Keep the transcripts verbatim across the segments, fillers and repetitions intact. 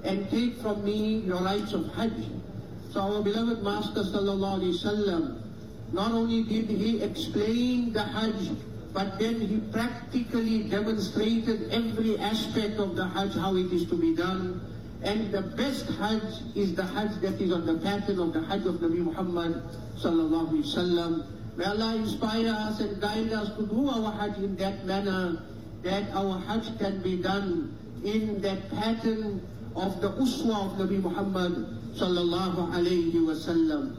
and take from me your rights of Hajj. So our beloved Master Sallallahu Alaihi Wasallam, not only did he explain the Hajj, but then he practically demonstrated every aspect of the Hajj, how it is to be done. And the best Hajj is the Hajj that is on the pattern of the Hajj of Nabi Muhammad Sallallahu Alaihi Wasallam. May Allah inspire us and guide us to do our Hajj in that manner, that our Hajj can be done in that pattern of the Uswa of Nabi Muhammad Sallallahu Alaihi Wasallam.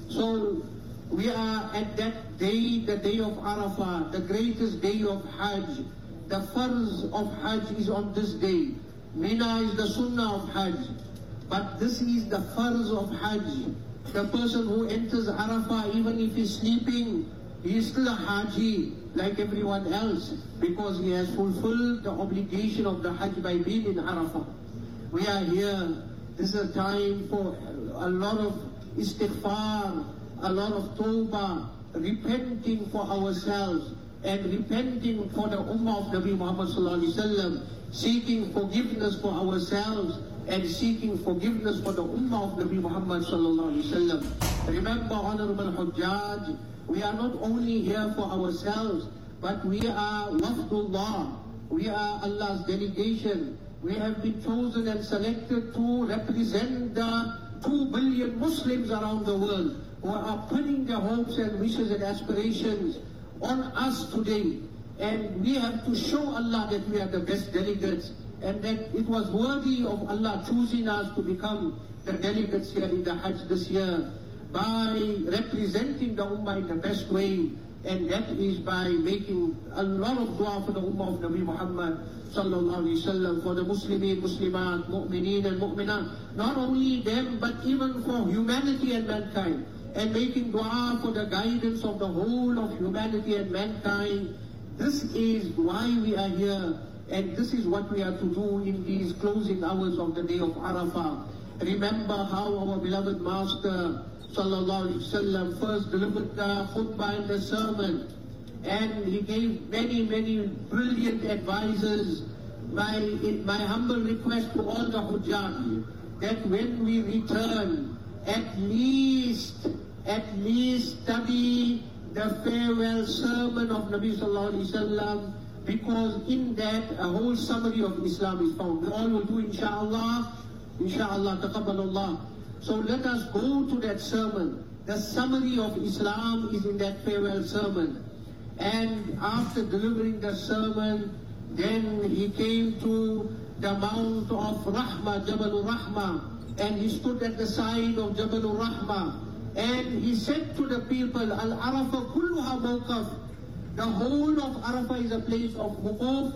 So we are at that day, the day of Arafah, the greatest day of Hajj. The farz of Hajj is on this day. Mina is the sunnah of Hajj. But this is the farz of Hajj. The person who enters Arafah, even if he's sleeping, he is still a Haji like everyone else, because he has fulfilled the obligation of the Hajj by being in Arafah. We are here. This is a time for a lot of istighfar, a lot of tawbah, repenting for ourselves and repenting for the ummah of Nabi Muhammad Sallallahu Alaihi Wasallam, seeking forgiveness for ourselves and seeking forgiveness for the ummah of Nabi Muhammad Sallallahu Alaihi Wasallam. Remember, honorable Hujjaj, we are not only here for ourselves, but we are Wafdullah. We are Allah's delegation. We have been chosen and selected to represent the two billion Muslims around the world who are putting their hopes and wishes and aspirations on us today. And we have to show Allah that we are the best delegates, and that it was worthy of Allah choosing us to become the delegates here in the Hajj this year by representing the Ummah in the best way. And that is by making a lot of dua for the Ummah of Nabi Muhammad Sallallahu Alaihi Wasallam, for the Muslimin, Muslimat, Mu'mineen and Mu'minat, not only them but even for humanity and mankind, and making dua for the guidance of the whole of humanity and mankind. This is why we are here, and this is what we are to do in these closing hours of the day of Arafah. Remember how our beloved Master Sallallahu Alaihi Wasallam first delivered the khutbah and the sermon, and he gave many, many brilliant advices. My, my humble request to all the Hujjaj, that when we return, at least, at least study the farewell sermon of Nabi Sallallahu Alaihi Wasallam, because in that a whole summary of Islam is found. We all will do inshaAllah, inshaAllah, taqabbalallah. So let us go to that sermon. The summary of Islam is in that farewell sermon. And after delivering the sermon, then he came to the mount of Rahmah, Jabal Rahmah, and he stood at the side of Jabal Rahmah, and he said to the people, Al-Arafah kulluha mawqaf. The whole of Arafah is a place of wuquf.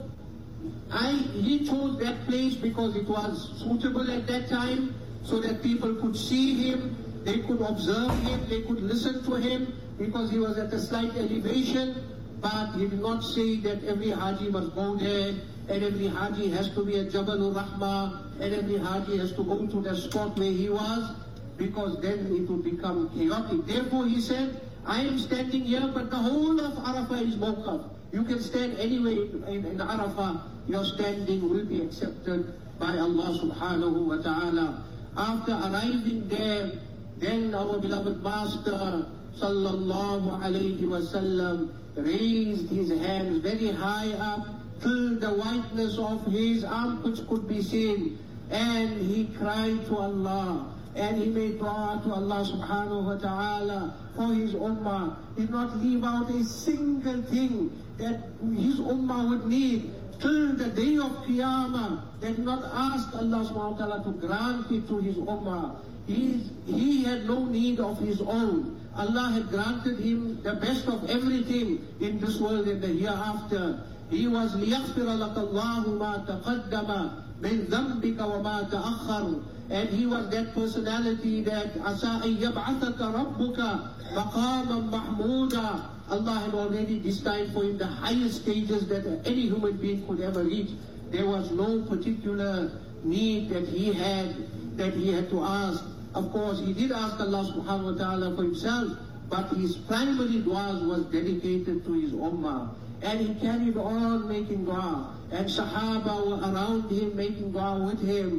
I, he chose that place because it was suitable at that time, so that people could see him, they could observe him, they could listen to him, because he was at a slight elevation. But he did not say that every Haji must go there, and every Haji has to be at Jabal Rahmah, and every Haji has to go to the spot where he was, because then it would become chaotic. Therefore he said, I am standing here, but the whole of Arafah is mawqaf. You can stand anywhere in, in Arafah, your standing will be accepted by Allah subhanahu wa ta'ala. After arriving there, then our beloved Master Sallallahu Alaihi Wasallam raised his hands very high up till the whiteness of his armpits could be seen, and he cried to Allah, and he made dua to Allah subhanahu wa ta'ala for his ummah. He did not leave out a single thing that his ummah would need till the day of Qiyamah. They did not ask Allah subhanahu wa ta'ala to grant it to his ummah. He, he had no need of his own. Allah had granted him the best of everything in this world and the hereafter. He was لِيَغْفِرَ لَكَ اللَّهُ مَا تَقَدَّمَ مِنْ ذَنْبِكَ وَمَا تَأَخَّرُ. And he was that personality that عَسَىٰ أَن يَبْعَثَكَ رَبُّكَ مَقَامًا مَحْمُودًا. Allah had already destined for him the highest stages that any human being could ever reach. There was no particular need that he had, that he had to ask. Of course, he did ask Allah subhanahu wa ta'ala for himself, but his primary du'as was dedicated to his ummah. And he carried on making dua, and Sahaba were around him making dua with him.